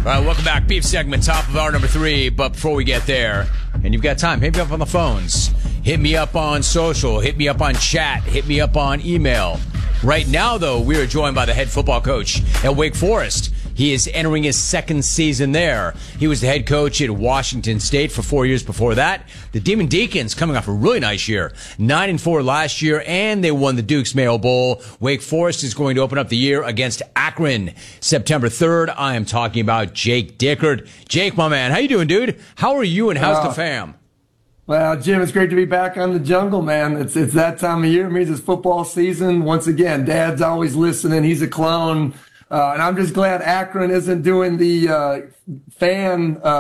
All right, welcome back. Beef segment, top of hour number 3. But before we get there, and you've got time, hit me up on the phones. Hit me up on social. Hit me up on chat. Hit me up on email. Right now, though, we are joined by the head football coach at Wake Forest. He is entering his second season there. He was the head coach at Washington State for 4 years before that. The Demon Deacons coming off a really nice year. 9-4 last year, and they won the Duke's Mayo Bowl. Wake Forest is going to open up the year against Akron September 3rd. I am talking about Jake Dickert. Jake, my man, how you doing, dude? How are you and how's the fam? Well, Jim, it's great to be back on the jungle, man. It's that time of year. It means it's football season. Once again, Dad's always listening. He's a clone. And I'm just glad Akron isn't doing the fan